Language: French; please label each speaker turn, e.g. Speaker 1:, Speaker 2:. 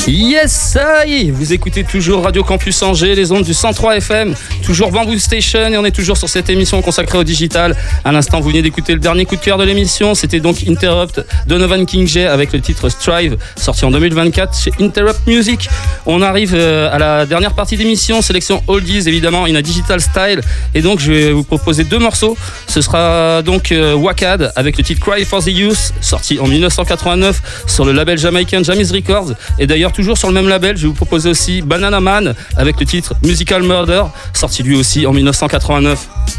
Speaker 1: Yes, ça y est, vous écoutez toujours Radio Campus Angers, les ondes du 103 FM, toujours Bamboo Station, et on est toujours sur cette émission consacrée au digital. À l'instant, vous venez d'écouter le dernier coup de cœur de l'émission, c'était donc Interrupt Donovan King J avec le titre Strive, sorti en 2024 chez Interrupt Music. On arrive à la dernière partie d'émission, sélection Oldies, évidemment, in a digital style, et donc je vais vous proposer deux morceaux. Ce sera donc Wakad avec le titre Cry for the Youth, sorti en 1989 sur le label jamaïcain Jammy's Records, et d'ailleurs toujours sur le même label, je vais vous proposer aussi Banana Man avec le titre Musical Murder, sorti lui aussi en 1989.